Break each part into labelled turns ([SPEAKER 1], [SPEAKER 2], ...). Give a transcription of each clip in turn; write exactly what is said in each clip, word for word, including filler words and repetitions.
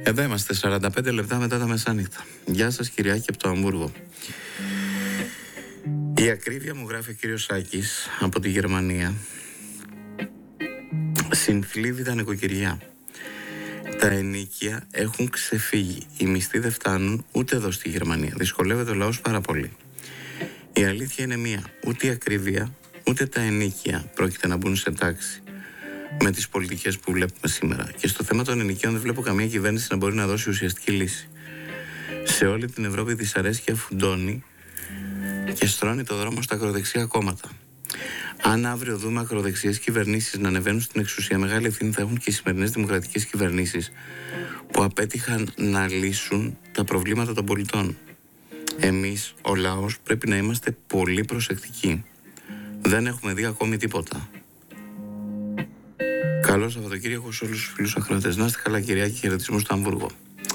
[SPEAKER 1] Εδώ είμαστε, σαράντα πέντε λεπτά μετά τα μεσάνυχτα. Γεια σας, Κυριάκη από το Αμβούργο. Η ακρίβεια, μου γράφει ο κύριος Σάκης από τη Γερμανία. Συνθλίβει τα νοικοκυριά. Τα ενοίκια έχουν ξεφύγει. Οι μισθοί δεν φτάνουν ούτε εδώ στη Γερμανία. Δυσκολεύεται ο λαός πάρα πολύ. Η αλήθεια είναι μία. Ούτε η ακρίβεια, ούτε τα ενοίκια πρόκειται να μπουν σε τάξη με τις πολιτικές που βλέπουμε σήμερα. Και στο θέμα των ενοικίων δεν βλέπω καμία κυβέρνηση να μπορεί να δώσει ουσιαστική λύση. Σε όλη την Ευρώπη η δυσαρέσκεια φουντώνει και στρώνει το δρόμο στα ακροδεξιά κόμματα. Αν αύριο δούμε ακροδεξιές κυβερνήσεις να ανεβαίνουν στην εξουσία, μεγάλη ευθύνη θα έχουν και οι σημερινές δημοκρατικές κυβερνήσεις που απέτυχαν να λύσουν τα προβλήματα των πολιτών. Εμείς, ο λαός, πρέπει να είμαστε πολύ προσεκτικοί. Δεν έχουμε δει ακόμη τίποτα. Καλό Σαββατοκύριακο σε όλους τους φίλους ακροατές. Να είστε καλά, Κυριάκη, χαιρετισμούς στο Αμβούργο.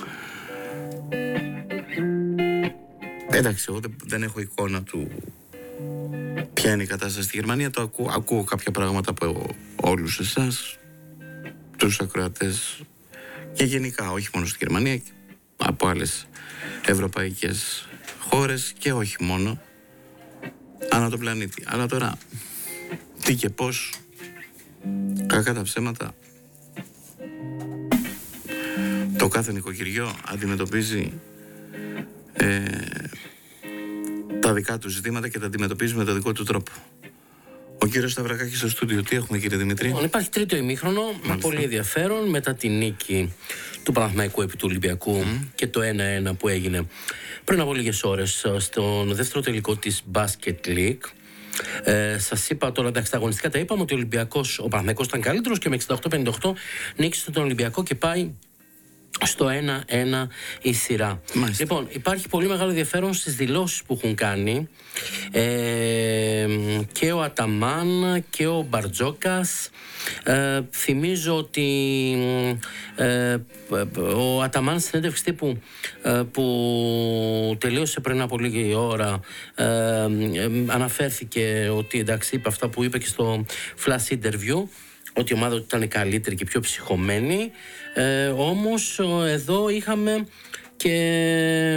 [SPEAKER 1] Εντάξει, εγώ δεν έχω εικόνα του ποια είναι η κατάσταση στη Γερμανία. Το ακούω, ακούω κάποια πράγματα από όλους εσάς, τους ακροατές, και γενικά, όχι μόνο στη Γερμανία, από άλλες ευρωπαϊκές χώρες και όχι μόνο, ανά τον πλανήτη. Αλλά τώρα, τι και πώς, κακά τα ψέματα, το κάθε νοικοκυριό αντιμετωπίζει ε, τα δικά του ζητήματα και τα αντιμετωπίζει με τον δικό του τρόπο. Ο κύριος Σταυρακάκης στο στούντιο, τι έχουμε, κύριε Δημητρή?
[SPEAKER 2] Λοιπόν, υπάρχει τρίτο ημίχρονο, με πολύ ενδιαφέρον, μετά τη νίκη του Παναθηναϊκού επί του Ολυμπιακού mm. και το ένα ένα που έγινε πριν από λίγες ώρες στον δεύτερο τελικό της Basket League. Ε, σας είπα τώρα, εντάξει, τα αγωνιστικά τα είπαμε, ότι ο Ολυμπιακός, ο Παναθηναϊκός ήταν καλύτερος και με εξήντα οκτώ πενήντα οκτώ νίκησε τον Ολυμπιακό και πάει στο ένα ένα η σειρά. Μάλιστα. Λοιπόν, υπάρχει πολύ μεγάλο ενδιαφέρον στις δηλώσεις που έχουν κάνει ε, και ο Αταμάν και ο Μπαρτζόκας. Ε, θυμίζω ότι ε, ο Αταμάν στην συνέντευξη τύπου ε, που τελείωσε πριν από λίγη ώρα ε, ε, αναφέρθηκε ότι, εντάξει, είπε αυτά που είπε και στο flash interview, ότι η ομάδα ήταν καλύτερη και πιο ψυχωμένη. Ε, όμως εδώ είχαμε και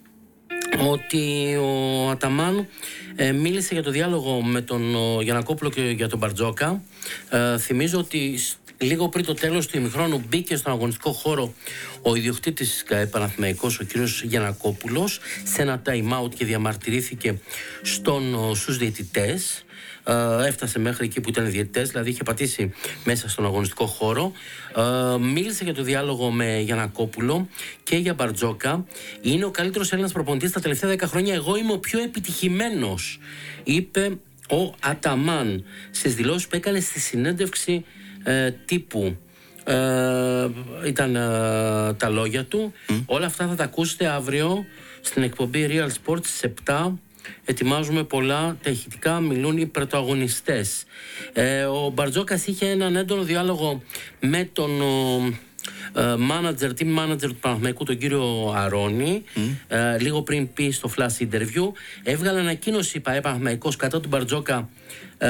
[SPEAKER 2] ότι ο Αταμάν ε, μίλησε για το διάλογο με τον ο Γιαννακόπουλο και για τον Μπαρτζόκα. Ε, θυμίζω ότι λίγο πριν το τέλος του ημιχρόνου μπήκε στον αγωνιστικό χώρο ο ιδιοκτήτης Παναθηναϊκός, ο κύριος Γιαννακόπουλος, σε ένα time out και διαμαρτυρήθηκε στον, στους διαιτητές. Uh, έφτασε μέχρι εκεί που ήταν οι διαιτητές, δηλαδή είχε πατήσει μέσα στον αγωνιστικό χώρο. Uh, μίλησε για το διάλογο με Γιαννακόπουλο και για Μπαρτζόκα. Είναι ο καλύτερος Έλληνας προπονητής τα τελευταία δέκα χρόνια. Εγώ είμαι ο πιο επιτυχημένος, είπε ο Αταμάν στις δηλώσεις που έκανε στη συνέντευξη uh, τύπου. Uh, ήταν uh, τα λόγια του. Mm. Όλα αυτά θα τα ακούσετε αύριο στην εκπομπή Real Sports στις επτά. Ετοιμάζουμε πολλά, τα ηχητικά μιλούν οι πρωταγωνιστές. Ε, ο Μπαρτζόκας είχε έναν έντονο διάλογο με τον manager, team manager του Παναθηναϊκού, τον κύριο Αρώνη, mm. ε, λίγο πριν πει στο flash interview. Έβγαλε ανακοίνωση, ΠΑΕ Παναθηναϊκός, κατά του Μπαρτζόκα ε,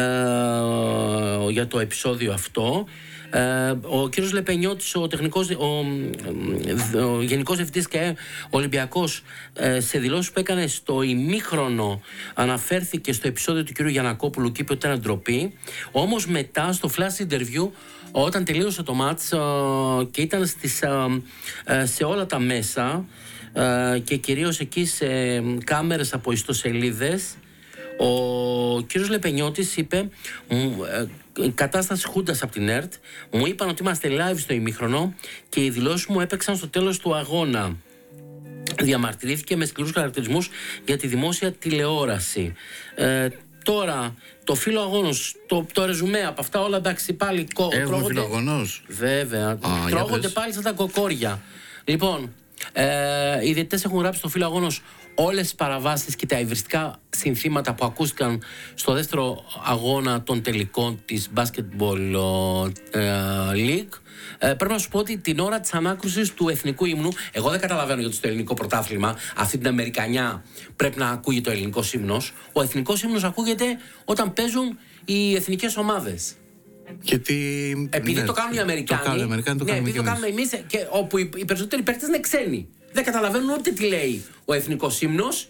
[SPEAKER 2] για το επεισόδιο αυτό. Ε, ο κύριος Λεπενιώτης, ο, τεχνικός, ο, ο γενικός διευθυντής και Ολυμπιακός, ε, σε δηλώσεις που έκανε στο ημίχρονο αναφέρθηκε στο επεισόδιο του κύριου Γιαννακόπουλου και είπε ότι ήταν ντροπή. Όμως μετά στο flash interview, όταν τελείωσε το μάτς ε, και ήταν στις, ε, ε, σε όλα τα μέσα ε, και κυρίως εκεί σε κάμερες από ιστοσελίδες, ο κύριος Λεπενιώτης είπε, η κατάσταση χούντας από την ΕΡΤ, μου είπαν ότι είμαστε live στο ημίχρονο και οι δηλώσεις μου έπαιξαν στο τέλος του αγώνα. Διαμαρτυρήθηκε με σκληρούς χαρακτηρισμούς για τη δημόσια τηλεόραση. Ε, τώρα, το φύλλο αγώνος, το, το ρεζουμέ από αυτά όλα, εντάξει, πάλι κο,
[SPEAKER 1] Έχουμε φύλλο αγώνος.
[SPEAKER 2] Βέβαια, Α, τρώγονται πάλι σαν τα κοκόρια. Λοιπόν, ε, οι διαιτητές έχουν γράψει στο φύλλο αγώνος όλες τις παραβάσεις και τα υβριστικά συνθήματα που ακούστηκαν στο δεύτερο αγώνα των τελικών της Basketball ε, League. Ε, πρέπει να σου πω ότι την ώρα της ανάκρουσης του εθνικού ύμνου, εγώ δεν καταλαβαίνω γιατί στο ελληνικό πρωτάθλημα αυτή την Αμερικανιά πρέπει να ακούγεται ο ελληνικός ύμνος. Ο εθνικός ύμνος ακούγεται όταν παίζουν οι εθνικές ομάδες.
[SPEAKER 1] Γιατί.
[SPEAKER 2] Επειδή
[SPEAKER 1] ναι,
[SPEAKER 2] το κάνουν οι Αμερικάνοι.
[SPEAKER 1] Το κάνουν οι Αμερικάνοι, το
[SPEAKER 2] ναι,
[SPEAKER 1] κάνουμε
[SPEAKER 2] επειδή το κάνουμε εμείς, και όπου οι, οι περισσότεροι παίκτες είναι ξένοι. Δεν καταλαβαίνουν ούτε τι λέει ο εθνικός ύμνος.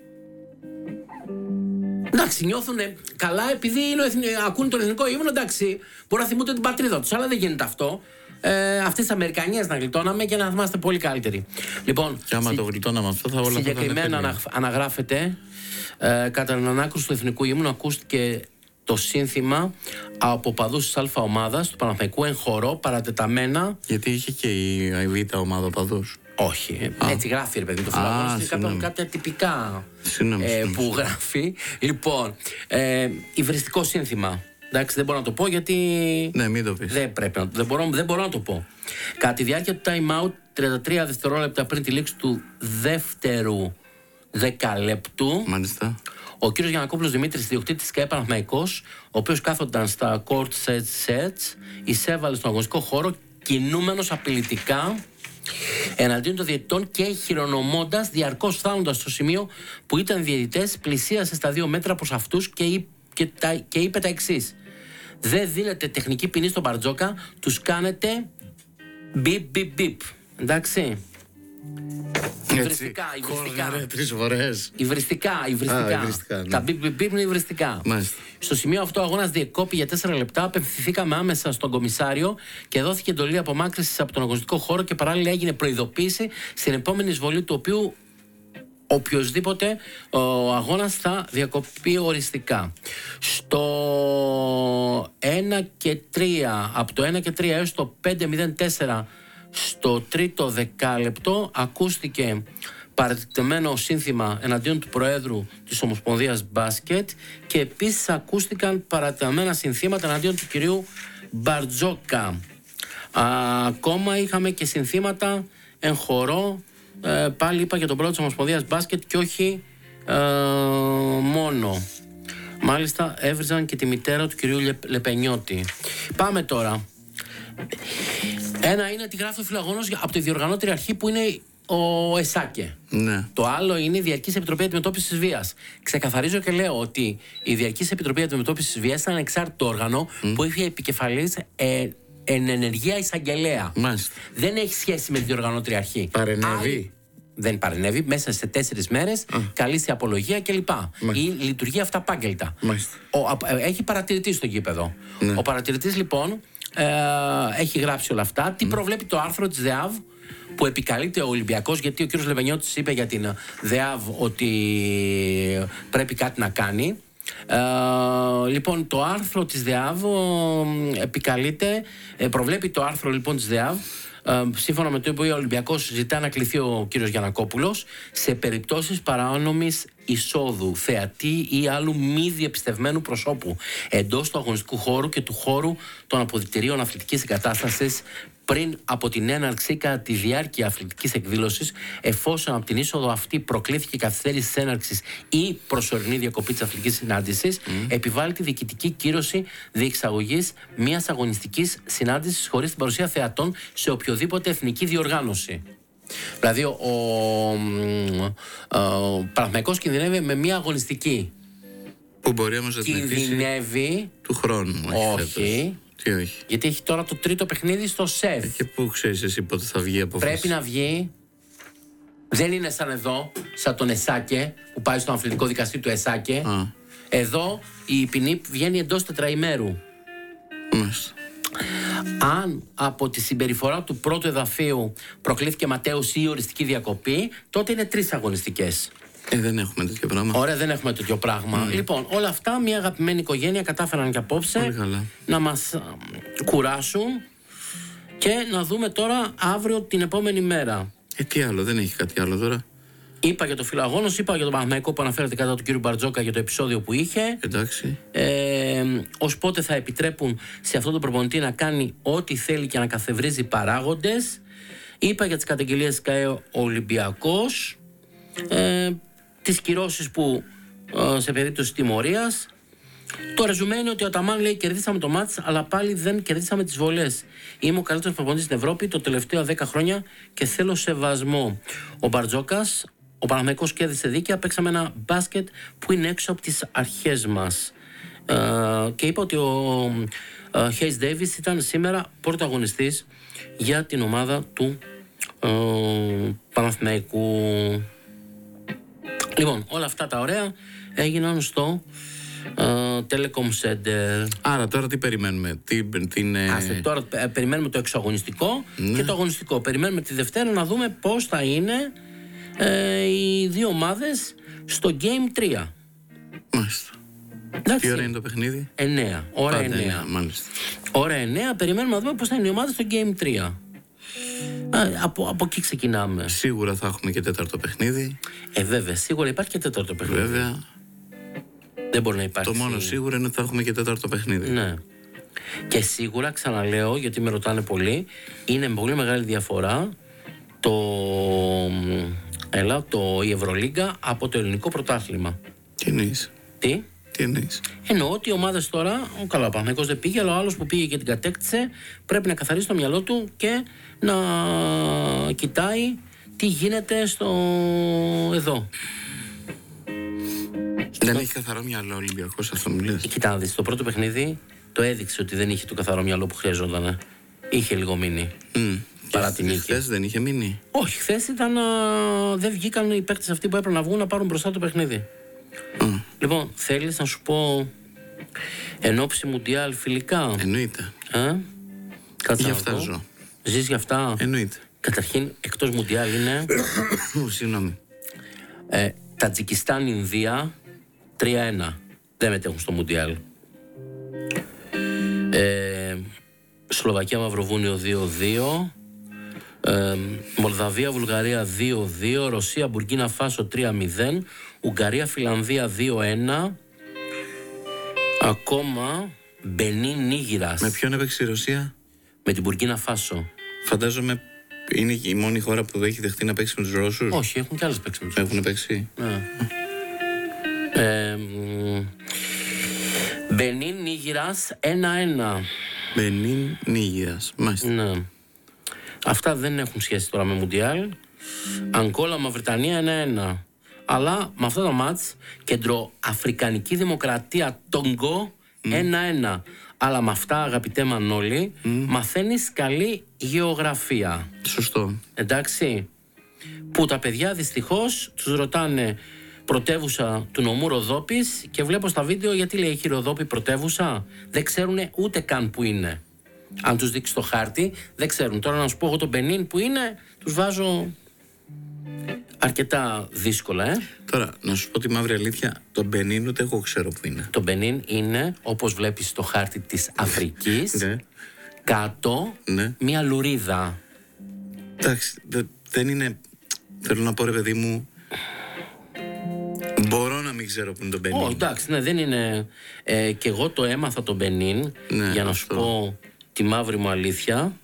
[SPEAKER 2] Εντάξει, νιώθουν καλά επειδή είναι εθνι... ακούν τον εθνικό ύμνο. Εντάξει, μπορεί να θυμούνται την πατρίδα τους, αλλά δεν γίνεται αυτό. Ε, αυτές τις Αμερικανίες να γλιτώναμε και να είμαστε πολύ καλύτεροι. Λοιπόν,
[SPEAKER 1] και άμα
[SPEAKER 2] συ...
[SPEAKER 1] το γλιτώναμε αυτό, θα όλα
[SPEAKER 2] συγκεκριμένα ανα... αναγράφεται ε, κατά την ανάκρουση του εθνικού ύμνου ακούστηκε το σύνθημα από παδούς της Α ομάδας του Παναθηναϊκού εν χορό, παρατεταμένα.
[SPEAKER 1] Γιατί είχε και η Β ομάδα παδούς.
[SPEAKER 2] Όχι, Α. έτσι γράφει ρε παιδί το φιλαγόνος, κάποια, κάποια τυπικά
[SPEAKER 1] συγνώμη,
[SPEAKER 2] ε,
[SPEAKER 1] συγνώμη,
[SPEAKER 2] που συγνώμη. γράφει. Λοιπόν, ε, υβριστικό σύνθημα. Εντάξει, δεν μπορώ να το πω γιατί.
[SPEAKER 1] Ναι, μην το πεις.
[SPEAKER 2] Δεν, πρέπει να, δεν, μπορώ, δεν μπορώ να το πω. Κατά τη διάρκεια του time out, τριάντα τρία δευτερόλεπτα πριν τη λήξη του δεύτερου δεκαλέπτου.
[SPEAKER 1] Μάλιστα.
[SPEAKER 2] Ο κύριος Γιαννακόπουλος Δημήτρης, ιδιοκτήτης ΚΑΕ Παναθηναϊκός, ο οποίος κάθονταν στα court sets, εισέβαλε στον αγωνιστικό χώρο κινούμενος απειλητικά εναντίον των διαιτητών και χειρονομώντας, διαρκώς φτάνοντας στο σημείο που ήταν οι διαιτητές, πλησίασε στα δύο μέτρα προς αυτούς και, είπε, και, τα, και είπε τα εξής: δεν δίνετε τεχνική ποινή στον Μπαρτζόκα, τους κάνετε μπιπ μπιπ μπιπ. Εντάξει. Υβριστικά, υβριστικά.
[SPEAKER 1] Τρεις φορές.
[SPEAKER 2] Υβριστικά, υβριστικά. Ναι. Τα μπιπ μπιπ μπιπ είναι υβριστικά.
[SPEAKER 1] Μάλιστα.
[SPEAKER 2] Στο σημείο αυτό ο αγώνας διεκόπη για τέσσερα λεπτά. Απευθυνθήκαμε άμεσα στον κομισάριο και δόθηκε εντολή απομάκρυνσης από τον αγωνιστικό χώρο και παράλληλα έγινε προειδοποίηση στην επόμενη εισβολή του οποίου οποιοσδήποτε ο αγώνας θα διακοπεί οριστικά. Στο ένα και τρία, από το ένα και τρία έως το πέντε μηδέν τέσσερα, στο τρίτο δεκάλεπτο ακούστηκε παρατητεμένο σύνθημα εναντίον του Προέδρου της Ομοσπονδίας Μπάσκετ και επίσης ακούστηκαν παρατητεμένα συνθήματα εναντίον του κυρίου Μπαρτζόκα. Α, ακόμα είχαμε και συνθήματα εν χορό, ε, πάλι είπα για τον Πρόεδρο της Ομοσπονδίας Μπάσκετ και όχι ε, μόνο. Μάλιστα έβριζαν και τη μητέρα του κυρίου Λε, Λεπενιώτη. Πάμε τώρα. Ένα είναι τι γράφει ο φιλαγόνος από τη διοργανώτερη αρχή που είναι ο ΕΣΑΚΕ.
[SPEAKER 1] Ναι.
[SPEAKER 2] Το άλλο είναι η Διαρκής Επιτροπή Αντιμετώπισης της Βίας. Ξεκαθαρίζω και λέω ότι η Διαρκής Επιτροπή Αντιμετώπισης της Βίας ήταν ανεξάρτητο όργανο mm. που είχε επικεφαλής ε, εν ενεργεία εισαγγελέα.
[SPEAKER 1] Μάλιστα.
[SPEAKER 2] Δεν έχει σχέση με τη διοργανώτερη αρχή.
[SPEAKER 1] Παρενέβη.
[SPEAKER 2] Δεν παρενέβη. Μέσα σε τέσσερις μέρες mm. καλεί σε απολογία κλπ. Ή λειτουργεί αυταπάγγελτα. Έχει παρατηρητή στο γήπεδο. Ναι. Ο παρατηρητής λοιπόν ε, έχει γράψει όλα αυτά. Τι mm. προβλέπει το άρθρο της ΔΕΑΒ που επικαλείται ο Ολυμπιακός, γιατί ο κύριος Λεβενιώτης είπε για την ΔΕΑΒ ότι πρέπει κάτι να κάνει. Ε, λοιπόν, το άρθρο της ΔΕΑΒ ε, επικαλείται, ε, προβλέπει το άρθρο λοιπόν της ΔΕΑΒ, ε, σύμφωνα με το οποίο ο Ολυμπιακός ζητά να κληθεί ο κύριος Γιαννακόπουλος σε περιπτώσεις παράνομης εισόδου θεατή ή άλλου μη διεπιστευμένου προσώπου εντός του αγωνιστικού χώρου και του χώρου των αποδυτηρίων αθλητικής εγκατάστασης πριν από την έναρξη κατά τη διάρκεια αθλητικής εκδήλωσης, εφόσον από την είσοδο αυτή προκλήθηκε καθυστέρηση της έναρξης ή προσωρινή διακοπή της αθλητικής συνάντησης, mm. επιβάλλει τη διοικητική κύρωση διεξαγωγής μιας αγωνιστικής συνάντησης χωρίς την παρουσία θεατών σε οποιοδήποτε εθνική διοργάνωση. Δηλαδή, ο, ο, ο Παναθηναϊκός κινδυνεύει με μια αγωνιστική.
[SPEAKER 1] Που μπορεί όμως να
[SPEAKER 2] κινδυνεύει
[SPEAKER 1] του χρόνου.
[SPEAKER 2] Όχι.
[SPEAKER 1] Τι όχι.
[SPEAKER 2] Γιατί έχει τώρα το τρίτο παιχνίδι στο ΣΕΦ.
[SPEAKER 1] Ε, και πού ξέρεις εσύ πότε θα βγει από αυτό.
[SPEAKER 2] Πρέπει να βγει. Δεν είναι σαν εδώ, σαν τον ΕΣΑΚΕ, που πάει στο αμφιλητικό δικαστήριο του ΕΣΑΚΕ. Α. Εδώ η ποινή βγαίνει εντός τετραημέρου.
[SPEAKER 1] Μάλιστα.
[SPEAKER 2] Αν από τη συμπεριφορά του πρώτου εδαφείου προκλήθηκε ματέωση ή οριστική διακοπή, τότε είναι τρεις αγωνιστικές.
[SPEAKER 1] Ε, δεν έχουμε τέτοιο πράγμα.
[SPEAKER 2] Ωραία, δεν έχουμε τέτοιο πράγμα. Mm. Λοιπόν, όλα αυτά μια αγαπημένη οικογένεια κατάφεραν και απόψε να μας α, κουράσουν και να δούμε τώρα αύριο την επόμενη μέρα.
[SPEAKER 1] Ε, τι άλλο, δεν έχει κάτι άλλο τώρα.
[SPEAKER 2] Είπα για το φιλαγόνος, είπα για τον Παναθηναϊκό που αναφέρεται κατά του κ. Μπαρτζόκα για το επεισόδιο που είχε.
[SPEAKER 1] Εντάξει.
[SPEAKER 2] Ε, ως πότε θα επιτρέπουν σε αυτόν τον προπονητή να κάνει ό,τι θέλει και να καθευρίζει παράγοντες. Είπα για τις καταγγελίες ΚΑΕ ο Ολυμπιακός. Ε, τις κυρώσεις που ε, σε περίπτωση τιμωρίας. Το ρεζουμέ είναι ότι ο Αταμάν λέει κερδίσαμε το μάτς, αλλά πάλι δεν κερδίσαμε τις βολές. Είμαι ο καλύτερος προπονητής στην Ευρώπη το τελευταίο δέκα χρόνια και θέλω σεβασμό. Ο Μπαρτζόκας, ο Παναθηναϊκός κέρδισε δίκαια, παίξαμε ένα μπάσκετ που είναι έξω από τις αρχές μας. Ε, και είπα ότι ο Hayes Davis ήταν σήμερα πρωταγωνιστής για την ομάδα του uh, Παναθηναϊκού. Λοιπόν, όλα αυτά τα ωραία έγιναν στο uh, Telecom Center.
[SPEAKER 1] Άρα τώρα τι περιμένουμε? Τι, την, ε...
[SPEAKER 2] Άστε, τώρα περιμένουμε το εξωαγωνιστικό, ναι, και το αγωνιστικό. Περιμένουμε τη Δευτέρα να δούμε πώς θα είναι ε, οι δύο ομάδες στο Game τρία.
[SPEAKER 1] Μάλιστα. Τι ώρα είναι το παιχνίδι?
[SPEAKER 2] εννέα. Ώρα
[SPEAKER 1] Πάντα
[SPEAKER 2] εννέα.
[SPEAKER 1] εννέα, μάλιστα.
[SPEAKER 2] Ώρα εννέα. Περιμένουμε να δούμε πώς θα είναι οι ομάδες στο Game τρία. Α, από, από εκεί ξεκινάμε.
[SPEAKER 1] Σίγουρα θα έχουμε και τέταρτο παιχνίδι.
[SPEAKER 2] Ε, βέβαια, σίγουρα υπάρχει και τέταρτο παιχνίδι.
[SPEAKER 1] Βέβαια.
[SPEAKER 2] Δεν μπορεί να υπάρξει.
[SPEAKER 1] Το μόνο σίγουρο είναι ότι θα έχουμε και τέταρτο παιχνίδι.
[SPEAKER 2] Ναι. Και σίγουρα, ξαναλέω, γιατί με ρωτάνε πολύ, είναι πολύ μεγάλη διαφορά το, έλα, το, η Ευρωλίγκα από το ελληνικό πρωτάθλημα.
[SPEAKER 1] Τι εννοείς?
[SPEAKER 2] Τι?
[SPEAKER 1] Τι εννοείς?
[SPEAKER 2] Εννοώ ότι οι ομάδες τώρα, ο καλά, ο Παναθηναϊκός δεν πήγε, αλλά ο άλλος που πήγε και την κατέκτησε πρέπει να καθαρίσει το μυαλό του και να κοιτάει τι γίνεται στο εδώ.
[SPEAKER 1] Δεν έχει καθαρό μυαλό ο Ολυμπιακός, αυτό μου λες?
[SPEAKER 2] Κοιτάξτε, το πρώτο παιχνίδι το έδειξε ότι δεν είχε το καθαρό μυαλό που χρειαζόταν. Είχε λίγο μείνει. Mm. Παρά την νίκη.
[SPEAKER 1] Χθες δεν είχε μείνει?
[SPEAKER 2] Όχι, χθες ήταν. Α, δεν βγήκαν οι παίκτες αυτοί που έπρεπε να βγουν να πάρουν μπροστά το παιχνίδι. Mm. Λοιπόν, θέλεις να σου πω εν ώψη Μουντιάλ φιλικά?
[SPEAKER 1] Εννοείται.
[SPEAKER 2] Ε? Κάτσε
[SPEAKER 1] για
[SPEAKER 2] να
[SPEAKER 1] αυτά
[SPEAKER 2] δω.
[SPEAKER 1] ζω.
[SPEAKER 2] Ζεις για αυτά?
[SPEAKER 1] Εννοείται.
[SPEAKER 2] Καταρχήν, εκτός Μουντιάλ είναι
[SPEAKER 1] Συγγνώμη.
[SPEAKER 2] ε, Τατζικιστάν, Ινδία τρία ένα. Δεν μετέχουν στο Μουντιάλ. ε, Σλοβακία, Μαυροβούνιο δύο δύο. ε, Μολδαβία, Βουλγαρία δύο δύο. Ρωσία, Μπουρκίνα Φάσο τρία μηδέν. Ουγγαρία, Φιλανδία δύο ένα. Ακόμα Μπενίν, Νίγηρας.
[SPEAKER 1] Με ποιον έπαιξε η Ρωσία?
[SPEAKER 2] Με την Μπουρκίνα Φάσο.
[SPEAKER 1] Φαντάζομαι είναι η μόνη χώρα που έχει δεχτεί να παίξει με τους Ρώσους.
[SPEAKER 2] Όχι, έχουν και άλλες παίξει με τους Ρώσους.
[SPEAKER 1] Έχουν παίξει.
[SPEAKER 2] Ναι. ε, Μπενίν, Νίγηρας ένα ένα.
[SPEAKER 1] Μπενίν, Νίγηρας. Μάλιστα.
[SPEAKER 2] Ναι. Αυτά δεν έχουν σχέση τώρα με Μουντιάλ. Αγκόλα, Μαυριτανία ένα ένα. Αλλά με αυτά τα μάτς, Κεντροαφρικανική Δημοκρατία, Τονγκό ένα ένα. Αλλά με αυτά, αγαπητέ Μανώλη, mm. μαθαίνεις καλή γεωγραφία.
[SPEAKER 1] Σωστό.
[SPEAKER 2] Εντάξει. Που τα παιδιά δυστυχώς τους ρωτάνε πρωτεύουσα του νομού Ροδόπης και βλέπω στα βίντεο γιατί λέει έχει Ροδόπη πρωτεύουσα. Δεν ξέρουν ούτε καν που είναι. Αν τους δείξει το χάρτη, δεν ξέρουν. Τώρα να σου πω εγώ τον Μπενίν που είναι, τους βάζω αρκετά δύσκολα, ε.
[SPEAKER 1] Τώρα, να σου πω τη μαύρη αλήθεια, το Μπενίν ούτε εγώ ξέρω που είναι.
[SPEAKER 2] Το Μπενίν είναι, όπως βλέπεις στο χάρτη της Αφρικής,
[SPEAKER 1] ναι.
[SPEAKER 2] κάτω,
[SPEAKER 1] ναι.
[SPEAKER 2] μια λουρίδα.
[SPEAKER 1] Εντάξει, δε, δεν είναι, θέλω να πω ρε παιδί μου, μπορώ να μην ξέρω που είναι το Μπενίν.
[SPEAKER 2] Όχι, εντάξει, ναι, δεν είναι, ε, και εγώ το έμαθα το Μπενίν,
[SPEAKER 1] ναι,
[SPEAKER 2] για να
[SPEAKER 1] αυτό.
[SPEAKER 2] σου πω τη μαύρη μου αλήθεια.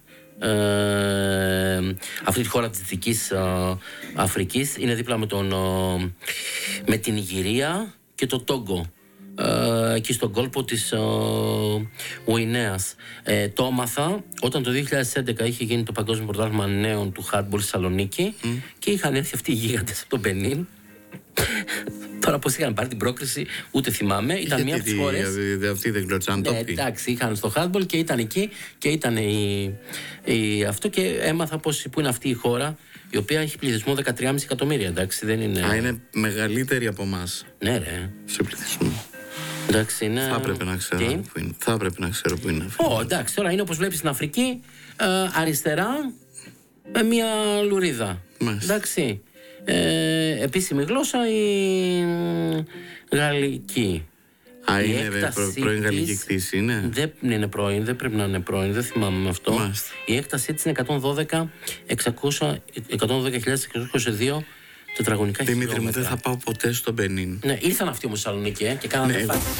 [SPEAKER 2] Ε, αυτή τη χώρα της Δυτικής ε, Αφρικής είναι δίπλα με, τον, ε, με την Ιγυρία και το Τόγκο, ε, εκεί στον κόλπο της ε, Ουινέας. ε, το έμαθα όταν το δύο χιλιάδες έντεκα είχε γίνει το Παγκόσμιο Πρωτάθλημα Νέων του Hardball στη Θεσσαλονίκη mm. και είχαν έρθει αυτοί οι γίγαντες από τον Μπενίν. Τώρα πώς είχαν πάρει την πρόκριση, ούτε θυμάμαι. Ήταν μία από τις χώρες.
[SPEAKER 1] Αυτοί δεν κλωτσάν τόπι.
[SPEAKER 2] Ναι, εντάξει, είχαν στο hardball και ήταν εκεί και ήταν η, η, αυτό και έμαθα πως, που είναι αυτή η χώρα η οποία έχει πληθυσμό δεκατρία κόμμα πέντε εκατομμύρια. Εντάξει, δεν είναι.
[SPEAKER 1] Α, είναι μεγαλύτερη από εμάς.
[SPEAKER 2] Ναι, ρε.
[SPEAKER 1] Σε πληθυσμό.
[SPEAKER 2] Εντάξει, είναι.
[SPEAKER 1] Θα έπρεπε να ξέρω
[SPEAKER 2] Τι?
[SPEAKER 1] που είναι. Θα έπρεπε να ξέρω που είναι.
[SPEAKER 2] Ω, εντάξει, τώρα είναι όπως βλέπεις στην Αφρική, ε, αριστερά με μια λουρίδα.
[SPEAKER 1] Μάλιστα.
[SPEAKER 2] Εντάξει. Ε, επίσημη γλώσσα η γαλλική.
[SPEAKER 1] Α,
[SPEAKER 2] η
[SPEAKER 1] είναι προ, πρώην γαλλική κτήση, είναι.
[SPEAKER 2] Δεν είναι πρώην, δεν πρέπει να είναι πρώην, δεν θυμάμαι με αυτό.
[SPEAKER 1] Μάλιστα.
[SPEAKER 2] Η έκτασή της είναι εκατόν δώδεκα χιλιάδες εξακόσια είκοσι δύο τετραγωνικά χιλιόμετρα.
[SPEAKER 1] Δημήτρη μου, δεν θα πάω ποτέ στο Μπενίν.
[SPEAKER 2] Ναι, ήρθαν αυτοί όμως στη Θεσσαλονίκη ε, και κάνανε
[SPEAKER 1] ναι,
[SPEAKER 2] φάση.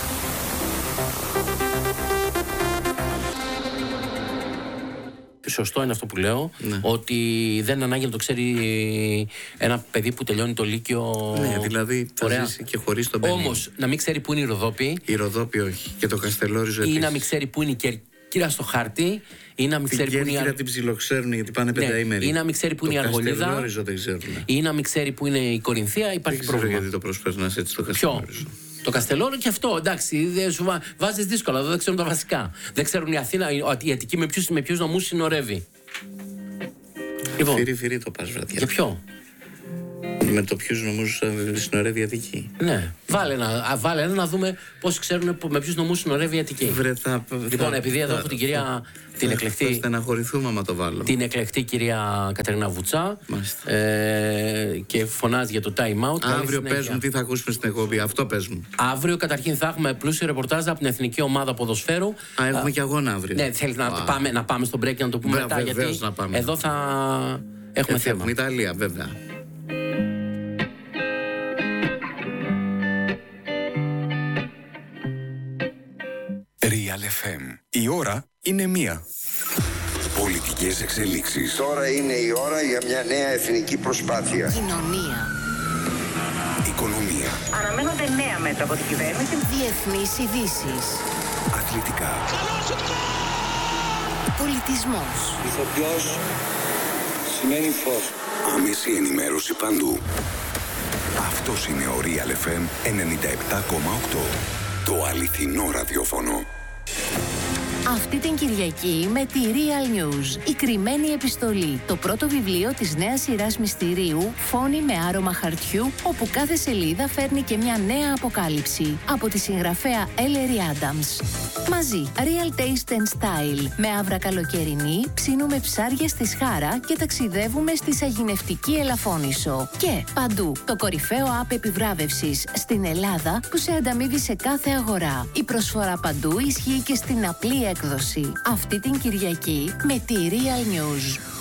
[SPEAKER 2] Σωστό είναι αυτό που λέω, ναι. ότι δεν είναι ανάγκη να το ξέρει ένα παιδί που τελειώνει το Λύκειο.
[SPEAKER 1] Ναι, δηλαδή θα
[SPEAKER 2] ωραία.
[SPEAKER 1] Ζήσει και χωρίς τον Μπενίν.
[SPEAKER 2] Όμως να μην ξέρει που είναι η Ροδόπη.
[SPEAKER 1] Η Ροδόπη όχι. Και το Καστελόριζο επίσης.
[SPEAKER 2] Ή να μην ξέρει που είναι η Κέρκυρα στο χάρτη. Ή να μην
[SPEAKER 1] την
[SPEAKER 2] ξέρει που είναι η
[SPEAKER 1] Κέρκυρα την ψιλοξέρουν γιατί πάνε πενταήμεροι.
[SPEAKER 2] Ή να μην ξέρει που είναι η Αργολίδα.
[SPEAKER 1] Το Καστελόριζο δεν ξέρουν.
[SPEAKER 2] Ή να μην ξέρει που είναι η Κορινθία. Υπάρχει
[SPEAKER 1] δεν
[SPEAKER 2] πρόβλημα.
[SPEAKER 1] Ξέρω γιατί το προσπέρνας έτσι το Καστελόριζο.
[SPEAKER 2] Το Καστελόρο και αυτό, εντάξει, δεν σου βά, βάζεις δύσκολα, εδώ δεν ξέρουν τα βασικά. Δεν ξέρουν η Αθήνα, η Αττική με ποιους, με ποιους νομούς συνορεύει.
[SPEAKER 1] Λοιπόν, φυρί, φυρί το πας βραδιά.
[SPEAKER 2] Για ποιο?
[SPEAKER 1] Με το ποιους νομούς συνορεύει η Αττική.
[SPEAKER 2] Ναι, βάλε ένα, βάλε ένα να δούμε πώς ξέρουν με ποιους νομούς συνορεύει η Αττική.
[SPEAKER 1] Βρε, θα,
[SPEAKER 2] λοιπόν,
[SPEAKER 1] θα,
[SPEAKER 2] επειδή εδώ
[SPEAKER 1] θα,
[SPEAKER 2] έχω την κυρία. Την
[SPEAKER 1] θα,
[SPEAKER 2] εκλεκτή,
[SPEAKER 1] θα στεναχωρηθούμε άμα το βάλω.
[SPEAKER 2] Την εκλεκτή κυρία Κατερίνα Βουτσά. Ε, και φωνάζει για το time out.
[SPEAKER 1] Αύριο παίζουν, τι θα ακούσουμε στην εκπομπή, αυτό παίζουν.
[SPEAKER 2] Αύριο καταρχήν θα έχουμε πλούσιο ρεπορτάζ από την Εθνική Ομάδα Ποδοσφαίρου.
[SPEAKER 1] Α, έχουμε Α, και αγώνα αύριο.
[SPEAKER 2] Ναι, θέλει να, πάμε, να πάμε στο break και να το πούμε
[SPEAKER 1] Βρε,
[SPEAKER 2] μετά.
[SPEAKER 1] Βεβαίως,
[SPEAKER 2] γιατί
[SPEAKER 1] να πάμε.
[SPEAKER 2] εδώ θα έχουμε
[SPEAKER 1] ε,
[SPEAKER 2] θέμα.
[SPEAKER 1] Έχουμε Ιταλία, βέβαια.
[SPEAKER 3] Real εφ εμ. Η ώρα είναι μία. Πολιτικές εξελίξεις.
[SPEAKER 4] Τώρα είναι η ώρα για μια νέα εθνική προσπάθεια.
[SPEAKER 5] Κοινωνία.
[SPEAKER 3] Οικονομία.
[SPEAKER 6] Αναμένονται νέα μέτρα από την κυβέρνηση.
[SPEAKER 5] Διεθνείς ειδήσεις.
[SPEAKER 3] Αθλητικά.
[SPEAKER 5] Πολιτισμός.
[SPEAKER 7] Ηθοποιός σημαίνει φως.
[SPEAKER 3] Άμεση ενημέρωση παντού. Αυτός είναι ο Real εφ εμ ενενήντα επτά κόμμα οκτώ. Το αληθινό ραδιόφωνο.
[SPEAKER 5] Αυτή την Κυριακή με τη Real News, η κρυμμένη επιστολή, το πρώτο βιβλίο της νέας σειράς μυστηρίου «Φόνοι με άρωμα χαρτιού», όπου κάθε σελίδα φέρνει και μια νέα αποκάλυψη, από τη συγγραφέα Ellery Adams. Μαζί, Real Taste and Style, με άβρα καλοκαιρινή, ψήνουμε ψάρια στη Σχάρα και ταξιδεύουμε στη σαγηνευτική Ελαφώνησο. Και παντού, το κορυφαίο app επιβράβευσης στην Ελλάδα που σε ανταμείβει σε κάθε αγορά. Η προσφορά παντού ισχύει και στην απλή έκδοση. Αυτή την Κυριακή με τη Real News.